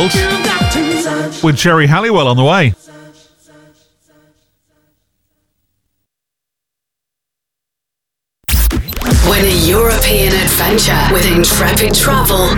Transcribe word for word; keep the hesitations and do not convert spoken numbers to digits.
World with Geri Halliwell on the way. Win a European adventure with Intrepid Travel.